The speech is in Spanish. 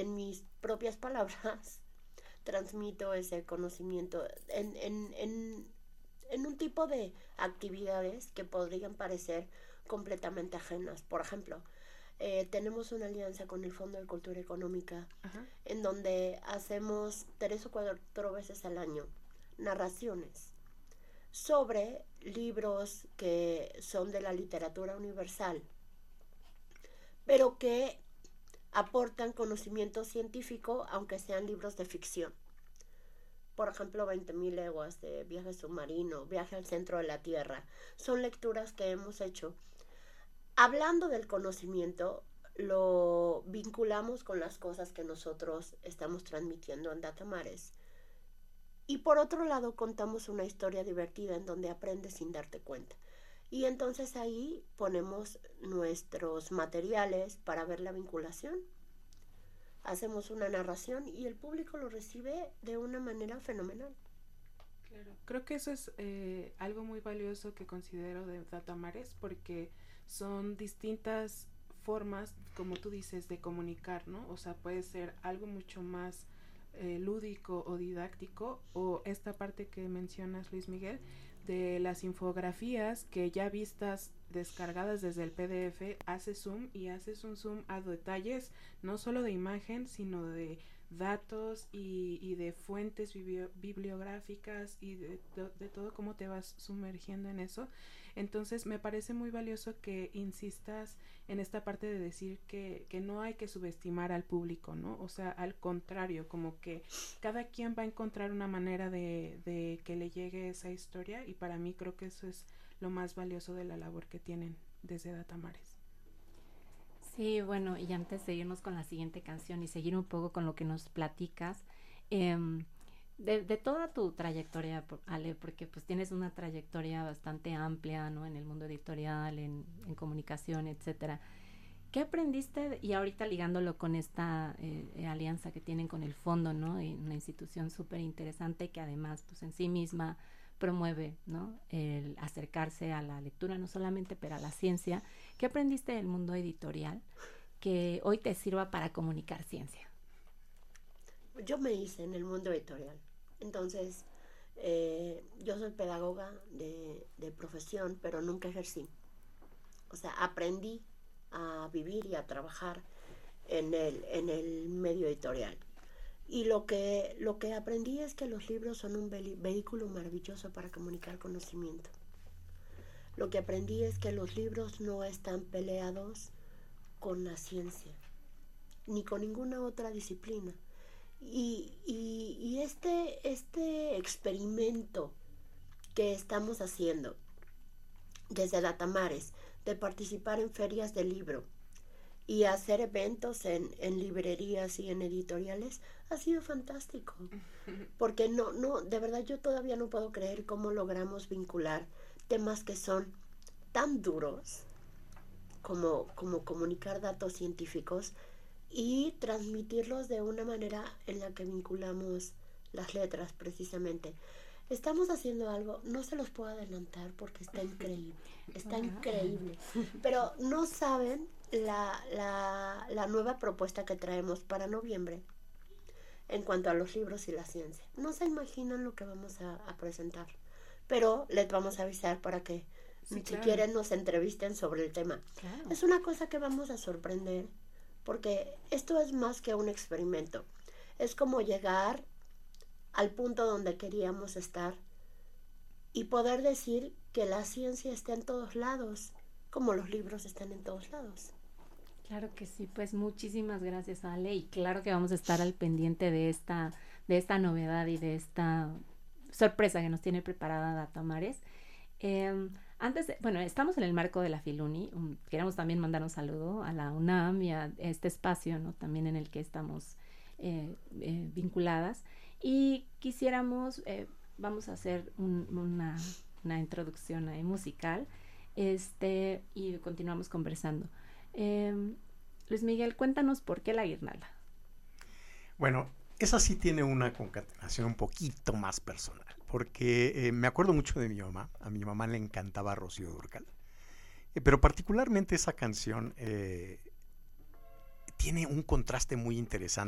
en mis propias palabras, transmito ese conocimiento en un tipo de actividades que podrían parecer completamente ajenas. Por ejemplo, tenemos una alianza con el Fondo de Cultura Económica, Ajá. en donde hacemos 3 o 4 veces al año narraciones sobre libros que son de la literatura universal, pero que aportan conocimiento científico, aunque sean libros de ficción. Por ejemplo, 20.000 leguas de viaje submarino, viaje al centro de la Tierra. Son lecturas que hemos hecho. Hablando del conocimiento, lo vinculamos con las cosas que nosotros estamos transmitiendo en Datamares. Y por otro lado, contamos una historia divertida en donde aprendes sin darte cuenta. Y entonces ahí ponemos nuestros materiales para ver la vinculación. Hacemos una narración y el público lo recibe de una manera fenomenal. Claro. Creo que eso es algo muy valioso que considero de Datamares, porque son distintas formas, como tú dices, de comunicar, ¿no? O sea, puede ser algo mucho más lúdico o didáctico, o esta parte que mencionas, Luis Miguel, de las infografías que ya vistas descargadas desde el PDF, haces zoom y haces un zoom a detalles, no solo de imagen, sino de datos y de fuentes bibliográficas y de todo cómo te vas sumergiendo en eso. Entonces me parece muy valioso que insistas en esta parte de decir que no hay que subestimar al público, ¿no? O sea, al contrario, como que cada quien va a encontrar una manera de que le llegue esa historia, y para mí creo que eso es lo más valioso de la labor que tienen desde Datamares. Sí, bueno, y antes de irnos con la siguiente canción y seguir un poco con lo que nos platicas, eh, de toda tu trayectoria, Ale, porque pues tienes una trayectoria bastante amplia, ¿no? En el mundo editorial, en comunicación, etcétera. ¿Qué aprendiste? Y ahorita ligándolo con esta alianza que tienen con el fondo, ¿no? Y una institución súper interesante que además, pues en sí misma promueve, ¿no? El acercarse a la lectura, no solamente, pero a la ciencia. ¿Qué aprendiste del mundo editorial que hoy te sirva para comunicar ciencia? Yo me hice en el mundo editorial. Entonces, yo soy pedagoga de profesión, pero nunca ejercí. O sea, aprendí a vivir y a trabajar en el medio editorial. Y lo que aprendí es que los libros son un vehículo maravilloso para comunicar conocimiento. Lo que aprendí es que los libros no están peleados con la ciencia, ni con ninguna otra disciplina. Y este experimento que estamos haciendo desde Datamares, de participar en ferias de libro y hacer eventos en librerías y en editoriales, ha sido fantástico. Porque de verdad yo todavía no puedo creer cómo logramos vincular temas que son tan duros como comunicar datos científicos y transmitirlos de una manera en la que vinculamos las letras precisamente. Estamos haciendo algo, no se los puedo adelantar porque está increíble, pero no saben la nueva propuesta que traemos para noviembre en cuanto a los libros y la ciencia. No se imaginan lo que vamos a presentar, pero les vamos a avisar para que Sí, si claro. quieren nos entrevisten sobre el tema. Claro. Es una cosa que vamos a sorprender, porque esto es más que un experimento. Es como llegar al punto donde queríamos estar y poder decir que la ciencia está en todos lados, como los libros están en todos lados. Claro que sí, pues muchísimas gracias, Ale, y claro que vamos a estar al pendiente de esta novedad y de esta sorpresa que nos tiene preparada Datamares. Bueno, estamos en el marco de la Filuni. Queremos también mandar un saludo a la UNAM y a este espacio, ¿no? También en el que estamos vinculadas. Y quisiéramos, vamos a hacer una introducción musical, y continuamos conversando. Luis Miguel, cuéntanos por qué la guirnalda. Bueno, esa sí tiene una concatenación un poquito más personal, porque me acuerdo mucho de mi mamá. A mi mamá le encantaba Rocío Dúrcal, pero particularmente esa canción tiene un contraste muy interesante